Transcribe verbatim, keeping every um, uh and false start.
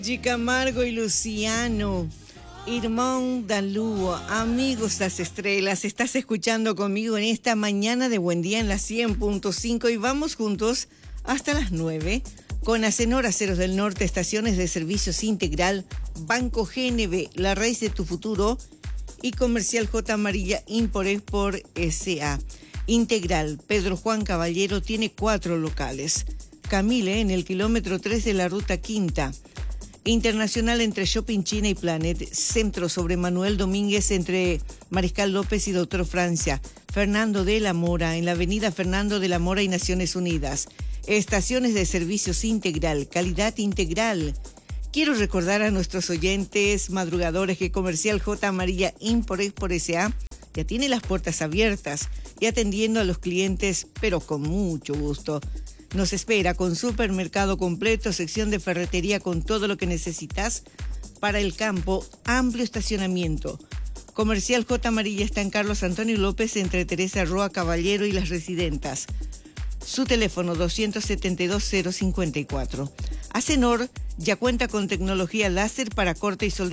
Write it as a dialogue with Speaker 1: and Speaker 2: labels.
Speaker 1: Camargo y Luciano, Irmão da Lua, amigos las estrellas, estás escuchando conmigo en esta mañana de Buen Día en la cien punto cinco y vamos juntos hasta las nueve con Acenor Aceros del Norte, estaciones de servicios integral, Banco G N B, la raíz de tu futuro y Comercial J Amarilla Import-Export S A. Integral, Pedro Juan Caballero tiene cuatro locales. Camile en el kilómetro tres de la Ruta Quinta. Internacional entre Shopping China y Planet. Centro sobre Manuel Domínguez entre Mariscal López y Doctor Francia. Fernando de la Mora en la avenida Fernando de la Mora y Naciones Unidas. Estaciones de servicios integral, calidad integral. Quiero recordar a nuestros oyentes madrugadores que Comercial J Amarilla Import-Export S A ya tiene las puertas abiertas y atendiendo a los clientes, pero con mucho gusto. Nos espera con supermercado completo, sección de ferretería con todo lo que necesitas para el campo, amplio estacionamiento. Comercial J Amarilla está en Carlos Antonio López entre Teresa Roa Caballero y Las Residentas. Su teléfono doscientos setenta y dos cero cincuenta y cuatro. Acenor ya cuenta con tecnología láser para corte y soldadura.